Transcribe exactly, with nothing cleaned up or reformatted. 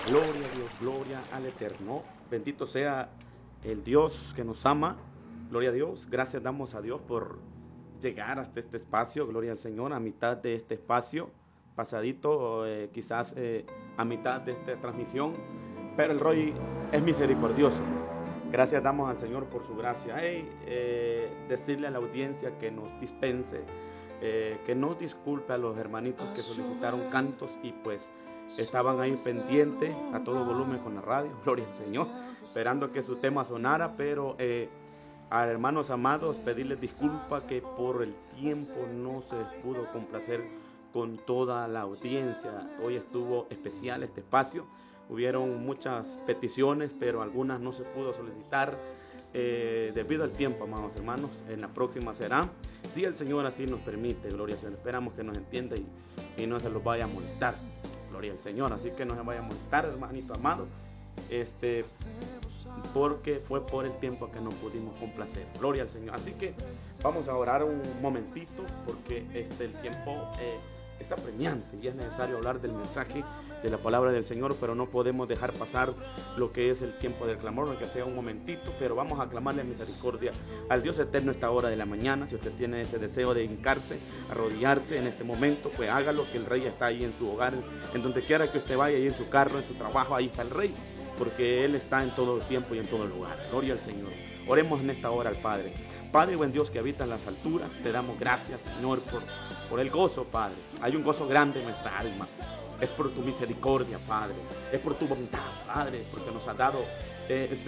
Gloria a Dios, gloria al Eterno. Bendito sea el Dios que nos ama. Gloria a Dios. Gracias damos a Dios por llegar hasta este espacio. Gloria al Señor. A mitad de este espacio, pasadito, eh, quizás eh, a mitad de esta transmisión. Pero el Roy es misericordioso. Gracias damos al Señor por su gracia. Hey, eh, decirle a la audiencia que nos dispense, eh, que nos disculpe a los hermanitos que solicitaron cantos y pues estaban ahí pendientes a todo volumen con la radio, gloria al Señor, esperando que su tema sonara, pero eh, a hermanos amados pedirles disculpa que por el tiempo no se les pudo complacer con toda la audiencia. Hoy estuvo especial este espacio, hubieron muchas peticiones, pero algunas no se pudo solicitar eh, debido al tiempo, amados hermanos. En la próxima será, si el Señor así nos permite, gloria al Señor. Esperamos que nos entienda y, y no se los vaya a molestar. Gloria al Señor, así que no se vaya a molestar, hermanito amado, este, porque fue por el tiempo que no pudimos complacer. Gloria al Señor. Así que vamos a orar un momentito, porque este, el tiempo eh, es apremiante y es necesario hablar del mensaje de la palabra del Señor, pero no podemos dejar pasar lo que es el tiempo del clamor, aunque sea un momentito, pero vamos a clamarle misericordia al Dios eterno esta hora de la mañana. Si usted tiene ese deseo de hincarse, arrodillarse en este momento, pues hágalo, que el Rey está ahí en su hogar, en donde quiera que usted vaya, ahí en su carro, en su trabajo, ahí está el Rey, porque Él está en todo el tiempo y en todo lugar. Gloria al Señor. Oremos en esta hora al Padre. Padre, buen Dios que habita en las alturas, te damos gracias, Señor, por, por el gozo, Padre. Hay un gozo grande en nuestra alma. Es por tu misericordia, Padre. Es por tu bondad, Padre, porque nos has dado eh,